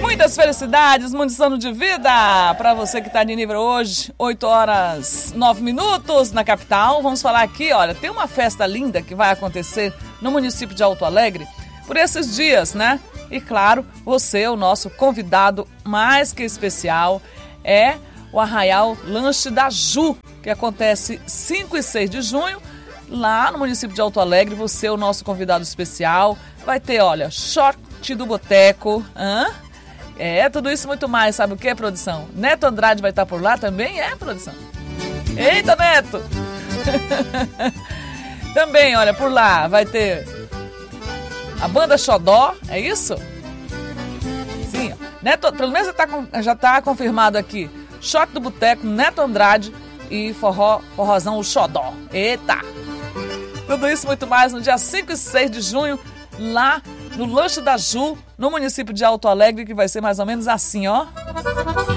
Muitas felicidades, muitos anos de vida para você que está de nível hoje, 8h09 na capital. Vamos falar aqui, olha, tem uma festa linda que vai acontecer no município de Alto Alegre por esses dias, né? E claro, você, o nosso convidado mais que especial, é o Arraial Lanche da Ju, que acontece 5 e 6 de junho, lá no município de Alto Alegre. Você é o nosso convidado especial. Vai ter, olha, short do boteco, tudo isso e muito mais. Sabe o que, produção? Neto Andrade vai estar por lá também, produção? Eita, Neto! Também, olha, por lá vai ter a banda Xodó, é isso? Sim, Neto, pelo menos já tá confirmado aqui. Shot do Boteco, Neto Andrade e forrozão o Xodó. Eita! Tudo isso e muito mais no dia 5 e 6 de junho, lá no Lanche da Ju, no município de Alto Alegre, que vai ser mais ou menos assim, ó.